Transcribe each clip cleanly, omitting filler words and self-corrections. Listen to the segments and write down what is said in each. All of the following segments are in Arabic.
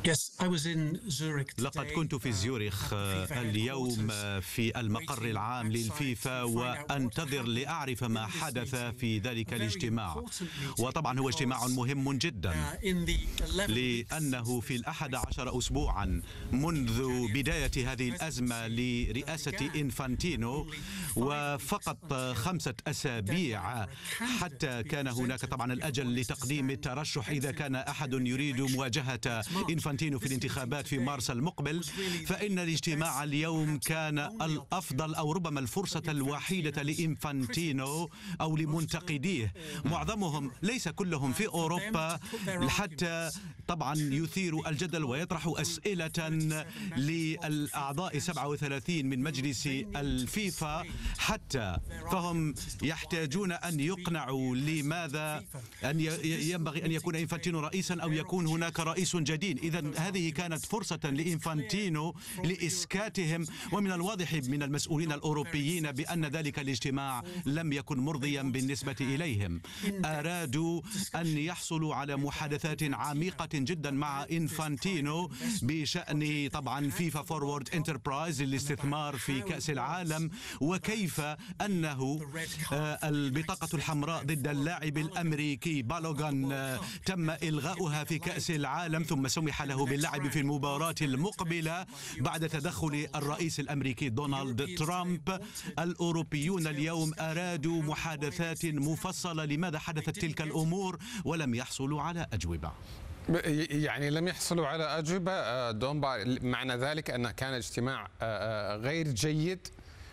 لقد كنت في زيورخ اليوم في المقر العام للفيفا وأنتظر لأعرف ما حدث في ذلك الاجتماع. وطبعا هو اجتماع مهم جدا لأنه في 11 أسبوعا منذ بداية هذه الأزمة لرئاسة إنفانتينو، وفقط 5 أسابيع حتى كان هناك طبعا الأجل لتقديم الترشح إذا كان أحد يريد مواجهة إنفانتينو في الانتخابات في مارس المقبل. فإن الاجتماع اليوم كان الأفضل أو ربما الفرصة الوحيدة لإنفانتينو أو لمنتقديه، معظمهم ليس كلهم في أوروبا، حتى طبعا يثير الجدل ويطرح أسئلة للأعضاء 37 من مجلس الفيفا، حتى فهم يحتاجون أن يقنعوا لماذا أن ينبغي أن يكون إنفانتينو رئيسا أو يكون هناك رئيس جديد. إذن هذه كانت فرصة لإنفانتينو لإسكاتهم، ومن الواضح من المسؤولين الأوروبيين بأن ذلك الاجتماع لم يكن مرضيا بالنسبة إليهم. أرادوا أن يحصلوا على محادثات عميقة جدا مع إنفانتينو بشأن طبعا فيفا فورورد انتربرايز للاستثمار في كأس العالم، وكيف أنه البطاقة الحمراء ضد اللاعب الأمريكي بالوغان تم إلغاؤها في كأس العالم، ثم سمح له باللعب في المباراة المقبلة بعد تدخل الرئيس الأمريكي دونالد ترامب. الأوروبيون اليوم أرادوا محادثات مفصلة لماذا حدثت تلك الأمور ولم يحصلوا على أجوبة. يعني لم يحصلوا على أجوبة دومبا، معنى ذلك أن كان اجتماع غير جيد.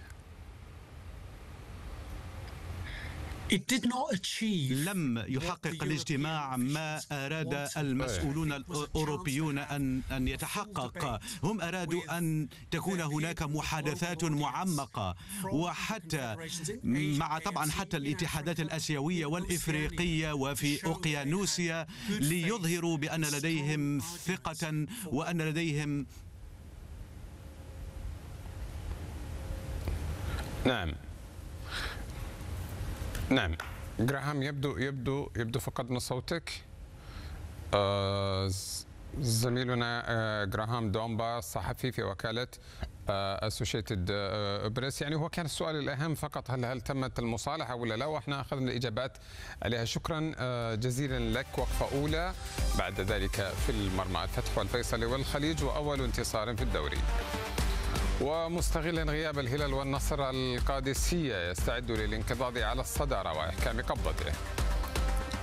لم يحقق الاجتماع ما أراد المسؤولون الأوروبيون أن يتحقق. هم أرادوا أن تكون هناك محادثات معمقة، وحتى مع طبعا حتى الاتحادات الآسيوية والإفريقية وفي أوقيانوسيا، ليظهروا بأن لديهم ثقة وأن لديهم نعم جراهام، يبدو فقدنا صوتك. زميلنا جراهام دومبا صحفي في وكالة أسوشيتد بريس، يعني هو كان السؤال الأهم فقط هل تمت المصالحة ولا لا، واحنا أخذنا الإجابات عليها. شكرا جزيلا لك. وقفة أولى، بعد ذلك في المرمى الفتح والفيصلي والخليج، وأول انتصار في الدوري. ومستغلا غياب الهلال والنصر، القادسية يستعد للانقضاض على الصدارة وإحكام قبضته.